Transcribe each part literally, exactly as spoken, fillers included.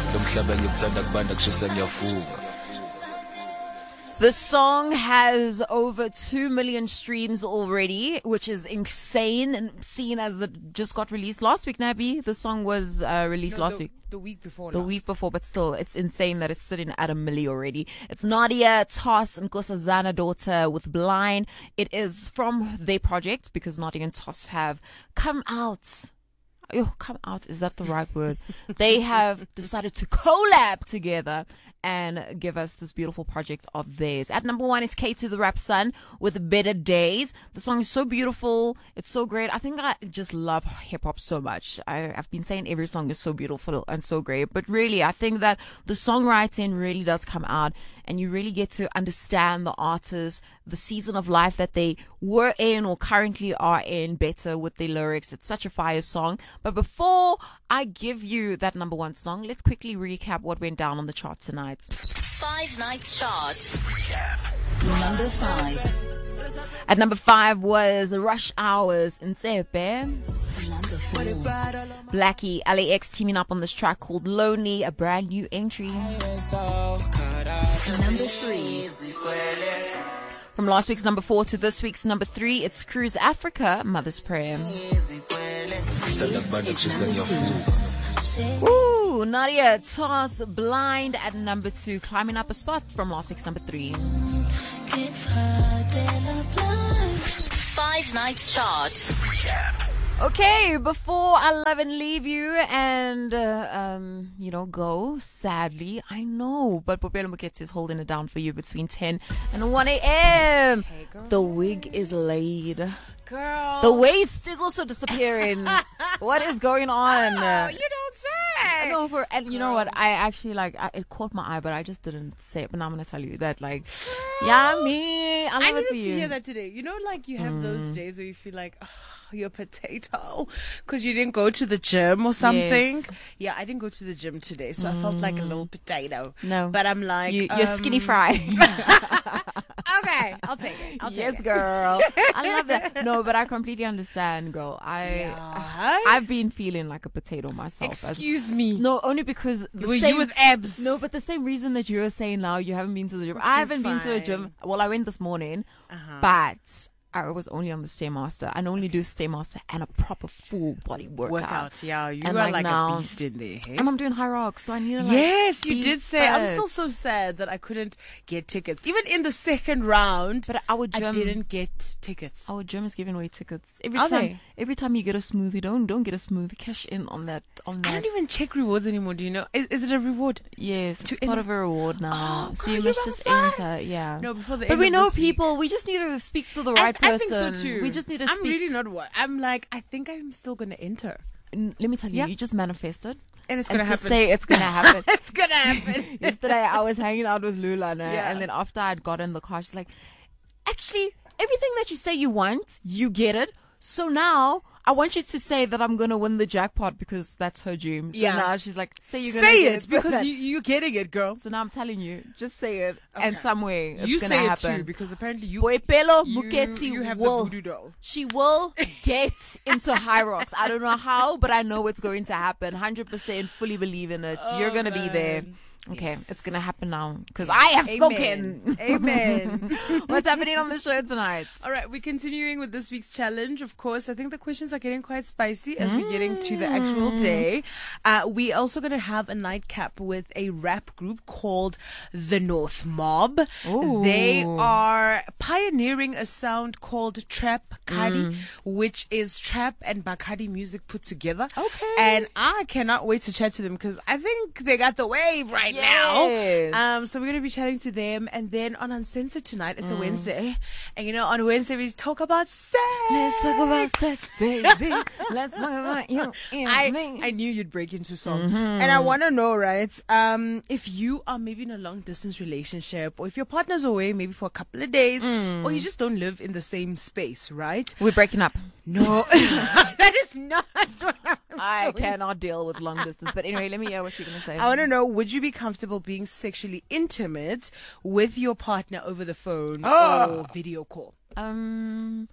The song has over two million streams already, which is insane, and seen as it just got released last week, Nabi. The song was uh, released No, last the, week. The week before The last. week before, but still, it's insane that it's sitting at a milli already. It's Nadia, Toss, and Nkosazana daughter with Blind. It is from their project because Nadia and Toss have come out. Oh, come out. Is that the right word? They have decided to collab together and give us this beautiful project of theirs. At number one is K to the Rap Sun with Better Days. The song is so beautiful. It's so great. I think I just love hip hop so much. I, I've been saying every song is so beautiful and so great, but really, I think that the songwriting really does come out and you really get to understand the artist, the season of life that they were in or currently are in better with their lyrics. It's such a fire song. But before I give you that number one song, let's quickly recap what went down on the chart tonight. Five Nights Chart. Recap. Number five. At number five was Rush Hours in Sepe. Number four. Blackie, L A X teaming up on this track called Lonely, a brand new entry. Number three. From last week's number four to this week's number three, it's Cruise Africa, Mother's Prayer. Ooh, Nadia Toss, Blind at number two, climbing up a spot from last week's number three. Five Nights Chart. Recap. Okay, before I love and leave you and, uh, um, you know, go, sadly, I know, but Popelo Muketsi is holding it down for you between ten and one a.m. Hey, girl. The wig is laid. Girl. The waist is also disappearing. What is going on? Oh, you don't say. No, for and you know what? I actually like I, it caught my eye, but I just didn't say it. But now I'm gonna tell you that, like, yeah, me, I love I it needed for to you. hear that today. You know, like you have those days where you feel like, oh, you're a potato because you didn't go to the gym or something. Yes. Yeah, I didn't go to the gym today, so I felt like a little potato. No, But I'm like, you, you're um, skinny fry. Okay, I'll take it. I'll take Yes, it. girl. I love that. No, but I completely understand, girl. I Yeah. I've been feeling like a potato myself. as- Excuse me. No, only because the Were same, you with abs? No, but the same reason that you were saying now you haven't been to the gym. I haven't been to a gym. fine. Well, I went this morning, Uh-huh. but I was only on the Stairmaster. I normally do Stairmaster and a proper full body workout. Workout, yeah. You And are like like now- a beast in there. Hey? And I'm doing high rocks, so I need to like Yes, you be did say. I'm fit. still so sad that I couldn't get tickets. Even in the second round, But our I gym, didn't get tickets. our gym is giving away tickets every Are time. they? Every time you get a smoothie, don't don't get a smoothie. Cash in on that. On I that. don't even check rewards anymore. Do you know? Is, is it a reward? Yes, it's to part enter- of a reward now. Oh, so girl, you you must just outside? enter. Yeah. No, before the But end we of know this week. people. We just need to speak to the right I, person. I think so too. We just need to I'm speak. really not what I'm like. I think I'm still gonna enter, N- Let me tell you, Yeah. you just manifested. and it's And gonna just happen. say it's gonna happen. It's gonna happen. Yesterday I was hanging out with Lula, no? Yeah. And then after I'd got in the car, she's like, actually, everything that you say you want, you get it. So now I want you to say that I'm gonna win the jackpot because that's her dream. So Yeah. now she's like, say you're gonna Say get it because you, you're getting it, girl. So now I'm telling you, just say it, and Okay. some way it's You gonna say happen. it too because apparently you Boipelo you, Muketsi you have will. the voodoo doll. She will get into high rocks. I don't know how, but I know it's going to happen. one hundred percent fully believe in it. You're going to be there. man. Okay, Yes. it's going to happen now because I have spoken. Amen. What's happening on the show tonight? All right, we're continuing with this week's challenge. Of course, I think the questions are getting quite spicy as we're getting to the actual day. Uh, we're also going to have a nightcap with a rap group called The North Mob. Ooh. They are pioneering a sound called Trap Kadi, which is trap and Bacardi music put together. Okay. And I cannot wait to chat to them because I think they got the wave right Yes. now. Um, so we're going to be chatting to them. And then on Uncensored tonight, it's a Wednesday. And you know, on Wednesday, we talk about sex. Let's talk about sex, baby. Let's talk about you and I, me. I knew you'd break into song. And I want to know, right, um, if you are maybe in a long distance relationship or if your partner's away maybe for a couple of days or you just don't live in the same space, right? We're breaking up. No, that is not what I'm I doing. cannot deal with long distance. But anyway, let me hear what you're going to say. I want to know, would you be comfortable being sexually intimate with your partner over the phone or video call? Um,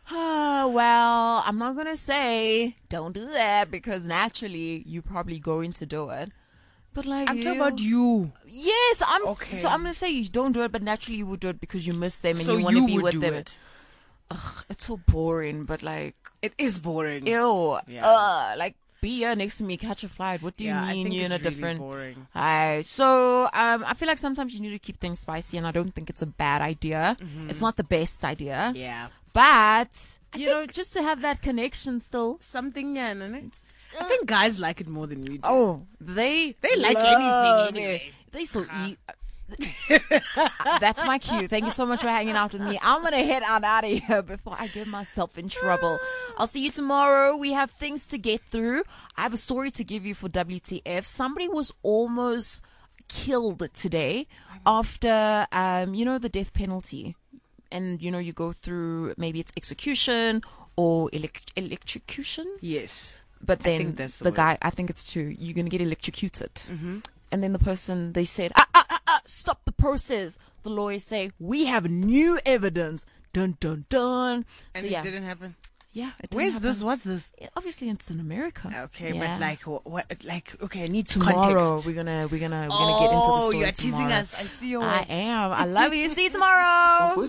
uh, well, I'm not going to say don't do that because naturally you probably going to do it. But like, I'm you, talking about you. yes, I'm. Okay. So I'm gonna say you don't do it, but naturally you would do it because you miss them and So you want to you be would with do them. it. Ugh, it's so boring. But like, It is boring. ew, Yeah. uh, like be here next to me, catch a flight. What do you Yeah, I mean think you're in it's a really different? boring. Aye. So um, I feel like sometimes you need to keep things spicy, and I don't think it's a bad idea. It's not the best idea, Yeah. but you know, just to have that connection still. Something, yeah, no, no. I think guys like it more than we do. Oh, they They like love anything it. anyway. They still eat. That's my cue. Thank you so much for hanging out with me. I'm gonna head on out of here before I get myself in trouble. I'll see you tomorrow. We have things to get through. I have a story to give you for W T F. Somebody was almost killed today after, um, you know, the death penalty. And, you know, you go through, maybe it's execution or elec- electrocution. Yes. But then think that's the the word. guy, I think it's two, you're going to get electrocuted. Mm-hmm. And then the person, they said, ah, ah, ah, ah, stop the process. The lawyers say, we have new evidence. Dun, dun, dun. And so, it yeah. didn't happen. Yeah. It didn't Where's happen. this? What's this? Obviously, it's in America. Okay, Yeah. but like, wh- what? Like, okay, I need tomorrow, context. we're going to, we're going to, we're going to get into the Oh, story you're teasing tomorrow. us. I see your I am. I love you. See you tomorrow.